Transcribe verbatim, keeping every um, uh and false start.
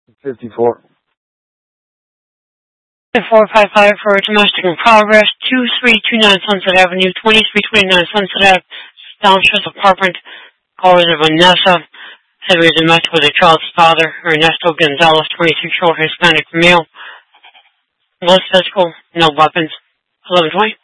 fifty-four. four five five for domestic in progress, two three two nine Sunset Avenue, twenty-three twenty-nine Sunset Ave, Downstairs Apartment. Callers of Vanessa, heavily domestic with a child's father, Ernesto Gonzalez, twenty-six year old Hispanic male. No physical, no weapons. eleven twenty.